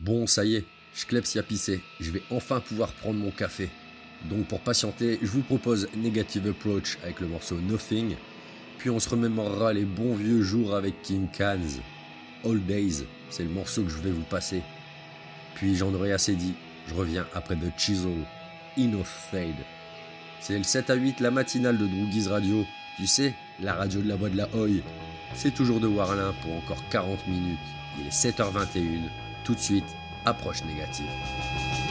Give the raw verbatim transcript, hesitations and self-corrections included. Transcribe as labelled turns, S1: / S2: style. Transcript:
S1: Bon, ça y est, Schkleps y a pissé, je vais enfin pouvoir prendre mon café. Donc pour patienter, je vous propose Negative Approach avec le morceau Nothing, puis on se remémorera les bons vieux jours avec King Kans. All Days, c'est le morceau que je vais vous passer. Puis j'en aurai assez dit, je reviens après The Chisel, In of Fade. C'est le sept à huit, la matinale de Droogies Radio, tu sais, la radio de la voix de la Hoy. C'est toujours de Warlin pour encore quarante minutes, il est sept heures vingt et une, tout de suite, approche négative.